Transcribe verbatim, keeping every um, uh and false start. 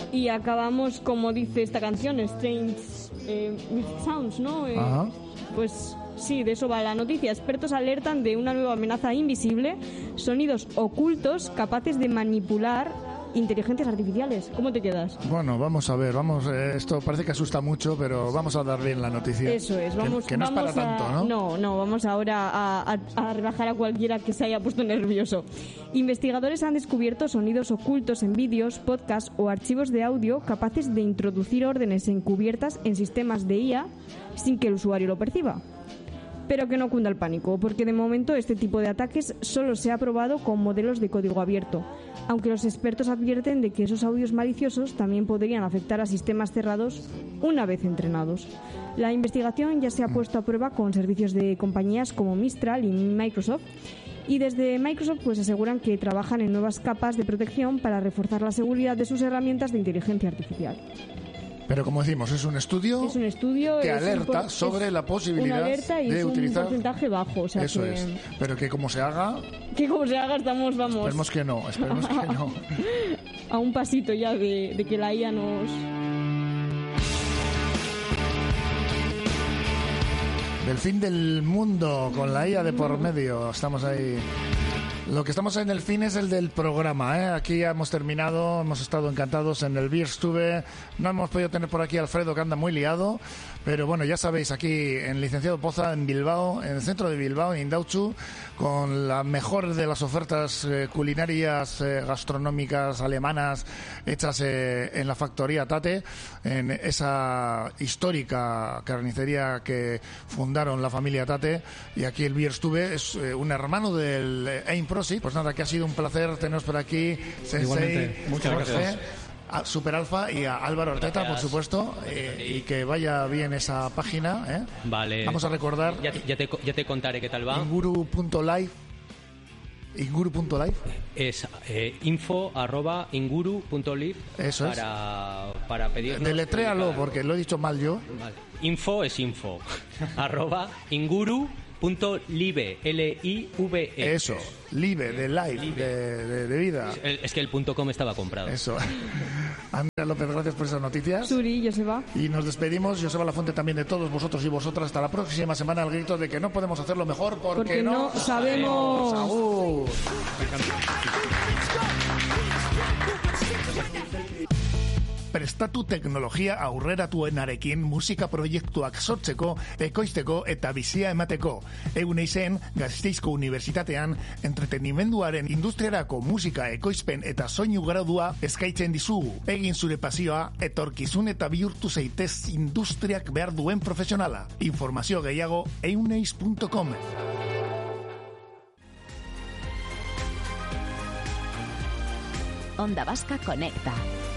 Y acabamos, como dice esta canción, Strange eh, with Sounds, ¿no? Eh, Ajá. Pues sí, de eso va la noticia. Expertos alertan de una nueva amenaza invisible, sonidos ocultos capaces de manipular inteligencias artificiales. ¿Cómo te quedas? Bueno, vamos a ver, vamos, eh, esto parece que asusta mucho, pero vamos a dar bien la noticia. Eso es, vamos, que, que no vamos es para a, tanto, ¿no? No, no, vamos ahora a, a, a relajar a cualquiera que se haya puesto nervioso. Investigadores han descubierto sonidos ocultos en vídeos, podcasts o archivos de audio capaces de introducir órdenes encubiertas en sistemas de I A sin que el usuario lo perciba. Pero que no cunda el pánico, porque de momento este tipo de ataques solo se ha probado con modelos de código abierto, aunque los expertos advierten de que esos audios maliciosos también podrían afectar a sistemas cerrados una vez entrenados. La investigación ya se ha puesto a prueba con servicios de compañías como Mistral y Microsoft, y desde Microsoft pues aseguran que trabajan en nuevas capas de protección para reforzar la seguridad de sus herramientas de inteligencia artificial. Pero como decimos, es un estudio, es un estudio que es alerta un, sobre la posibilidad una alerta y de es utilizar... un porcentaje bajo. O sea Eso que, es. Pero que como se haga... Que como se haga estamos, vamos... Esperemos que no, esperemos que no. A un pasito ya de, de que la I A nos... Del fin del mundo, con la I A de por medio. Estamos ahí... Lo que estamos en el fin es el del programa, ¿eh? Aquí ya hemos terminado, hemos estado encantados en el Bierstube. No hemos podido tener por aquí a Alfredo, que anda muy liado, pero bueno, ya sabéis, aquí en Licenciado Poza, en Bilbao, en el centro de Bilbao, en Indautxu, con la mejor de las ofertas eh, culinarias, eh, gastronómicas, alemanas, hechas eh, en la factoría Tate, en esa histórica carnicería que fundaron la familia Tate. Y aquí el Bierstube es eh, un hermano del eh, Ein Prosit. Pues nada, que ha sido un placer teneros por aquí, Sensei, igualmente, muchas Jorge, gracias. a Super Alfa y a Álvaro Arteta, por supuesto, eh, y que vaya bien esa página, ¿eh? Vale. Vamos a recordar Ya te, ya te, ya te contaré qué tal va. inguru punto live. inguru punto live. Es eh, info arroba inguru punto live. Eso es. Para, para pedirnos... Deletréalo, porque lo he dicho mal yo. Vale. Info es info. arroba inguru punto live. L I V E. Eso. Live, de live, Live. de, de, de vida. Es, es que el punto com estaba comprado. Eso. Andrea López, gracias por esas noticias. Suri, Joseba. Y nos despedimos. Joseba Lafuente también de todos vosotros y vosotras. Hasta la próxima semana. El grito de que no podemos hacerlo mejor porque, Porque no sabemos. Agur. Prestatu teknologia aurreratuenarekin musika proiektuak sortzeko, ekoizteko eta bizia emateko. Euneizen, Gasteizko Unibertsitatean, entretenimenduaren industriarako musika ekoizpen eta soinu gradua eskaintzen dizugu. Egin zure pasioa, etorkizun eta bihurtu zaitez industriak behar duen profesionala. Informazio gehiago euneiz punto com. Onda Vasca Conecta.